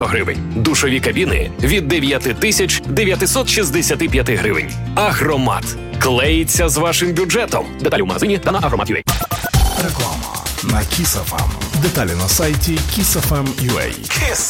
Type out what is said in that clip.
гривень. Душові кабіни від 9965 гривень. Агромат. Клеїться з вашим бюджетом. Деталі в магазині та на Агромат.ua. Реклама на Kiss FM. Деталі на сайті kissfm.ua.